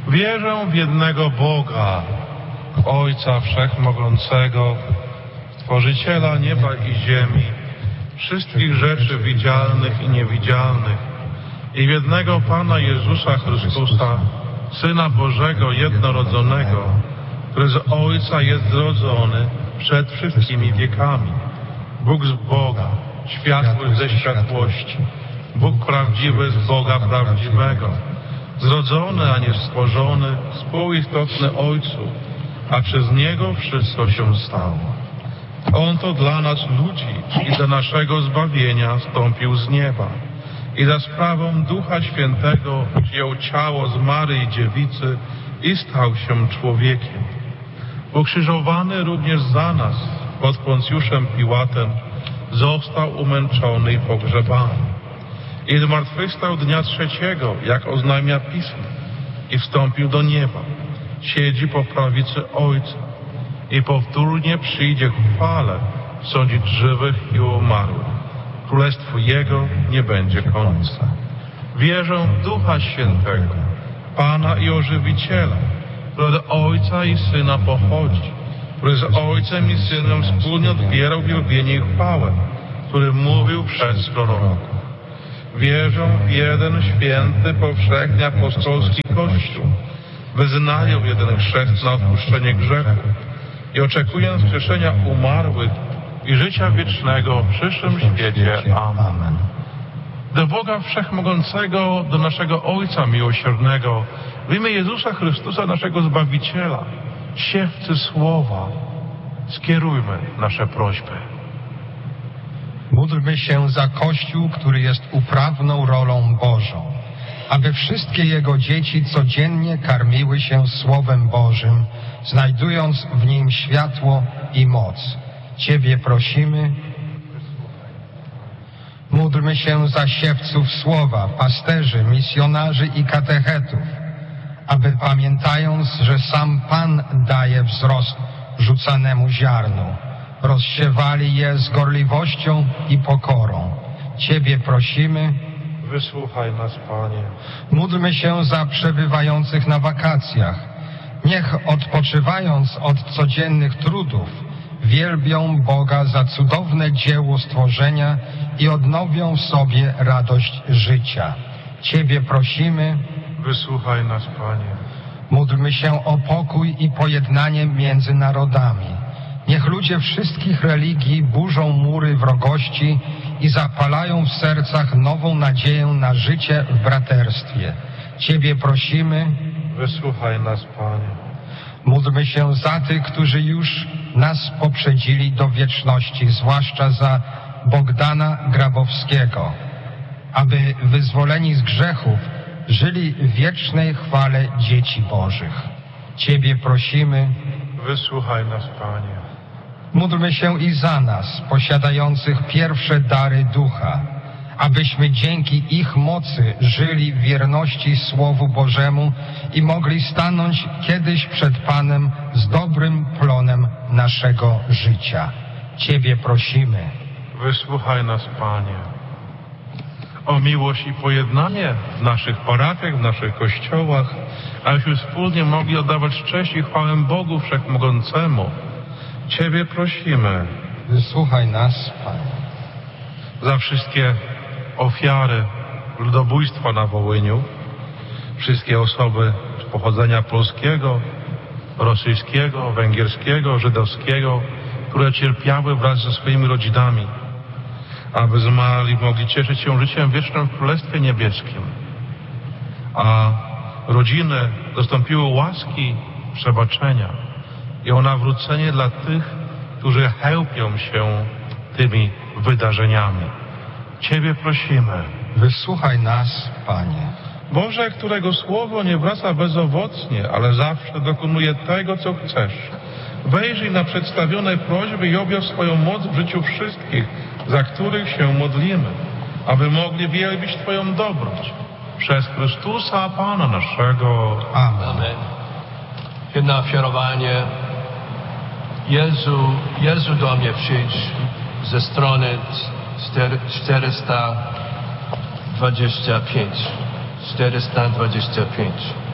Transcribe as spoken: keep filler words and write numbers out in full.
Wierzę w jednego Boga, Ojca Wszechmogącego, Stworzyciela nieba i ziemi, wszystkich rzeczy widzialnych i niewidzialnych, i w jednego Pana Jezusa Chrystusa, Syna Bożego jednorodzonego, który z Ojca jest zrodzony przed wszystkimi wiekami. Bóg z Boga, światłość ze światłości, Bóg prawdziwy z Boga prawdziwego, zrodzony, a nie stworzony, współistotny Ojcu, a przez Niego wszystko się stało. On to dla nas ludzi i dla naszego zbawienia stąpił z nieba i za sprawą Ducha Świętego wziął ciało z Maryi Dziewicy i stał się człowiekiem. Ukrzyżowany również za nas pod Poncjuszem Piłatem został umęczony i pogrzebany. I zmartwychwstał dnia trzeciego, jak oznajmia Pismo, i wstąpił do nieba. Siedzi po prawicy Ojca i powtórnie przyjdzie w chwale sądzić żywych i umarłych. Królestwu Jego nie będzie końca. Wierzę w Ducha Świętego, Pana i Ożywiciela, który od Ojca i Syna pochodzi, który z Ojcem i Synem wspólnie odbierał wielbienie i chwałę, który mówił przez proroków. Wierzę w jeden święty, powszechny apostolski Kościół, wyznaję jeden chrzest na odpuszczenie grzechów i oczekuję wskrzeszenia umarłych i życia wiecznego w przyszłym świecie. Amen. Do Boga Wszechmogącego, do naszego Ojca Miłosiernego, w imię Jezusa Chrystusa, naszego Zbawiciela, siewcy słowa, skierujmy nasze prośby. Módlmy się za Kościół, który jest uprawną rolą Bożą, aby wszystkie Jego dzieci codziennie karmiły się Słowem Bożym, znajdując w nim światło i moc. Ciebie prosimy. Módlmy się za siewców słowa, pasterzy, misjonarzy i katechetów, aby pamiętając, że sam Pan daje wzrost rzucanemu ziarnu, rozsiewali je z gorliwością i pokorą. Ciebie prosimy. Wysłuchaj nas, Panie. Módlmy się za przebywających na wakacjach. Niech odpoczywając od codziennych trudów, wielbią Boga za cudowne dzieło stworzenia i odnowią w sobie radość życia. Ciebie prosimy. Wysłuchaj nas, Panie. Módlmy się o pokój i pojednanie między narodami. Niech ludzie wszystkich religii burzą mury wrogości i zapalają w sercach nową nadzieję na życie w braterstwie. Ciebie prosimy. Wysłuchaj nas, Panie. Módlmy się za tych, którzy już nas poprzedzili do wieczności, zwłaszcza za Bogdana Grabowskiego, aby wyzwoleni z grzechów żyli w wiecznej chwale dzieci Bożych. Ciebie prosimy. Wysłuchaj nas, Panie. Módlmy się i za nas, posiadających pierwsze dary Ducha, abyśmy dzięki ich mocy żyli w wierności Słowu Bożemu i mogli stanąć kiedyś przed Panem z dobrym plonem naszego życia. Ciebie prosimy. Wysłuchaj nas, Panie. O miłość i pojednanie w naszych parafiach, w naszych kościołach, abyśmy wspólnie mogli oddawać cześć i chwałę Bogu Wszechmogącemu. Ciebie prosimy. Wysłuchaj nas, Panie. Za wszystkie ofiary ludobójstwa na Wołyniu, wszystkie osoby z pochodzenia polskiego, rosyjskiego, węgierskiego, żydowskiego, które cierpiały wraz ze swoimi rodzinami, aby zmarli mogli cieszyć się życiem wiecznym w Królestwie Niebieskim, a rodziny dostąpiły łaski przebaczenia i o nawrócenie dla tych, którzy chełpią się tymi wydarzeniami. Ciebie prosimy. Wysłuchaj nas, Panie. Boże, którego słowo nie wraca bezowocnie, ale zawsze dokonuje tego, co chcesz. Wejrzyj na przedstawione prośby i objaw swoją moc w życiu wszystkich, za których się modlimy, aby mogli wielbić Twoją dobroć. Przez Chrystusa, Pana naszego. Amen. Amen. Jedno ofiarowanie. Jezu, Jezu do mnie przyjdź ze strony czterysta dwadzieścia pięć. czterysta dwadzieścia pięć.